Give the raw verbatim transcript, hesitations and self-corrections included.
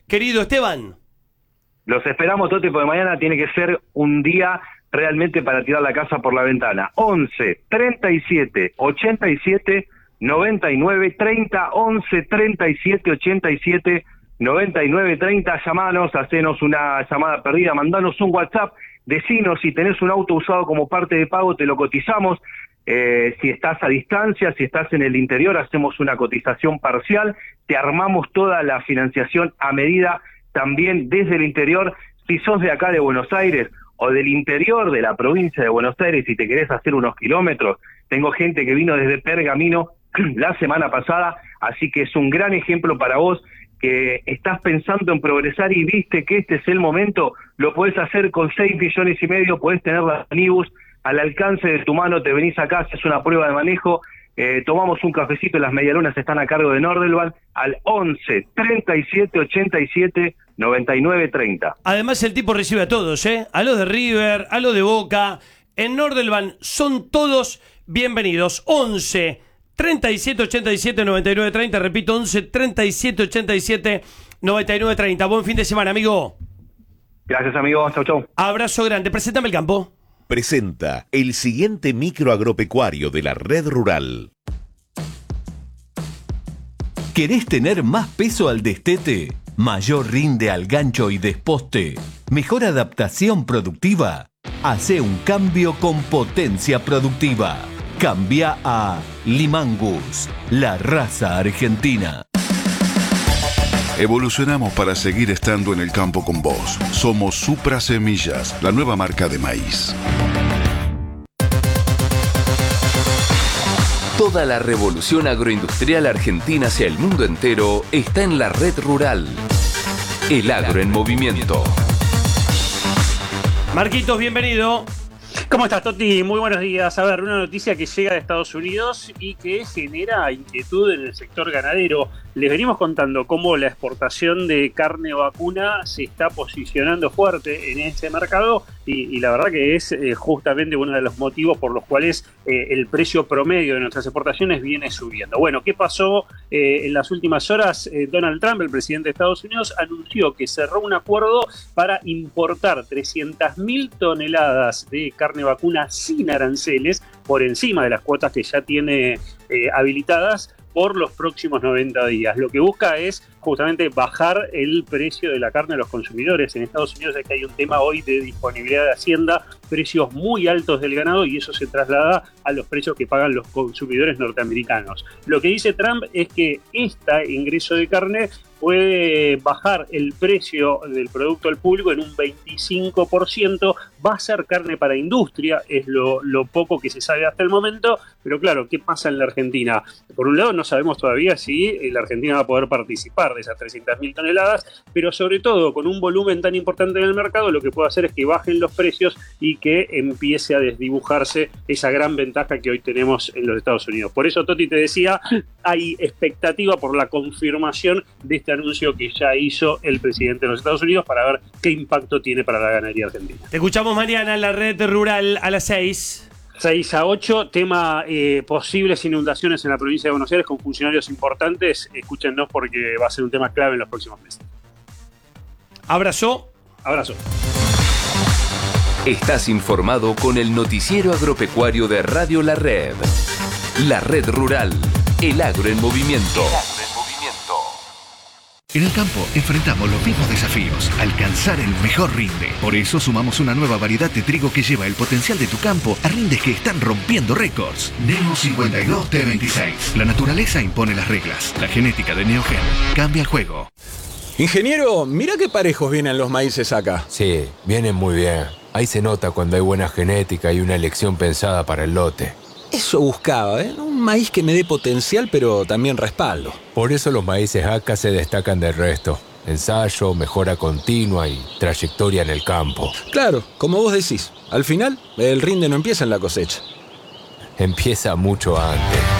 querido Esteban. Los esperamos, Toti, porque mañana tiene que ser un día realmente para tirar la casa por la ventana. once, treinta y siete, ochenta y siete, noventa y nueve, treinta, once, treinta y siete, ochenta y siete, noventa y nueve, treinta, llamanos, hacenos una llamada perdida, mandanos un WhatsApp, decinos si tenés un auto usado como parte de pago, te lo cotizamos. Eh, si estás a distancia, si estás en el interior, hacemos una cotización parcial, te armamos toda la financiación a medida también desde el interior. Si sos de acá de Buenos Aires o del interior de la provincia de Buenos Aires y te querés hacer unos kilómetros, tengo gente que vino desde Pergamino la semana pasada, así que es un gran ejemplo para vos que estás pensando en progresar y viste que este es el momento. Lo podés hacer con seis millones y medio, podés tener la Nibus al alcance de tu mano, te venís acá, haces una prueba de manejo, eh, tomamos un cafecito, las medialunas están a cargo de Nordelvan, al once, treinta y siete, ochenta y siete, noventa y nueve, treinta. Además el tipo recibe a todos, ¿eh? A los de River, a los de Boca, en Nordelvan son todos bienvenidos. once, treinta y siete, ochenta y siete, noventa y nueve, treinta, repito, once, treinta y siete, ochenta y siete, noventa y nueve, treinta. Buen fin de semana, amigo. Gracias, amigo. Chau, chau. Abrazo grande. Preséntame el campo. Presenta el siguiente micro agropecuario de la Red Rural. ¿Querés tener más peso al destete? ¿Mayor rinde al gancho y desposte? ¿Mejor adaptación productiva? Hacé un cambio con potencia productiva. Cambia a Limangus, la raza argentina. Evolucionamos para seguir estando en el campo con vos. Somos Supra Semillas, la nueva marca de maíz. Toda la revolución agroindustrial argentina hacia el mundo entero está en la Red Rural. El agro en movimiento. Marquitos, bienvenido. ¿Cómo estás, Toti? Muy buenos días. A ver, una noticia que llega de Estados Unidos y que genera inquietud en el sector ganadero. Les venimos contando cómo la exportación de carne vacuna se está posicionando fuerte en ese mercado y, y la verdad que es eh, justamente uno de los motivos por los cuales eh, el precio promedio de nuestras exportaciones viene subiendo. Bueno, ¿qué pasó eh, en las últimas horas? Eh, Donald Trump, el presidente de Estados Unidos, anunció que cerró un acuerdo para importar trescientas mil toneladas de carne vacuna sin aranceles por encima de las cuotas que ya tiene eh, habilitadas por los próximos noventa días. Lo que busca es justamente bajar el precio de la carne a los consumidores. En Estados Unidos es que hay un tema hoy de disponibilidad de Hacienda, precios muy altos del ganado y eso se traslada a los precios que pagan los consumidores norteamericanos. Lo que dice Trump es que este ingreso de carne puede bajar el precio del producto al público en un veinticinco por ciento, va a ser carne para industria, es lo, lo poco que se sabe hasta el momento, pero claro, ¿qué pasa en la Argentina? Por un lado no sabemos todavía si la Argentina va a poder participar de esas trescientas mil toneladas, pero sobre todo con un volumen tan importante en el mercado, lo que puede hacer es que bajen los precios y que empiece a desdibujarse esa gran ventaja que hoy tenemos en los Estados Unidos. Por eso, Toti, te decía, hay expectativa por la confirmación de este anuncio que ya hizo el presidente de los Estados Unidos para ver qué impacto tiene para la ganadería argentina. Te escuchamos mañana en la Red Rural a las seis. seis a ocho, tema eh, posibles inundaciones en la provincia de Buenos Aires con funcionarios importantes. Escúchennos porque va a ser un tema clave en los próximos meses. Abrazo. Abrazo. Estás informado con el noticiero agropecuario de Radio La Red. La Red Rural, el agro en movimiento. En el campo enfrentamos los mismos desafíos, alcanzar el mejor rinde. Por eso sumamos una nueva variedad de trigo que lleva el potencial de tu campo a rindes que están rompiendo récords. Neo cincuenta y dos T veintiséis. La naturaleza impone las reglas. La genética de Neogen cambia el juego. Ingeniero, mira qué parejos vienen los maíces acá. Sí, vienen muy bien. Ahí se nota cuando hay buena genética y una elección pensada para el lote. Eso buscaba, ¿eh? Un maíz que me dé potencial, pero también respaldo. Por eso los maíces A C A se destacan del resto. Ensayo, mejora continua y trayectoria en el campo. Claro, como vos decís. Al final, el rinde no empieza en la cosecha. Empieza mucho antes.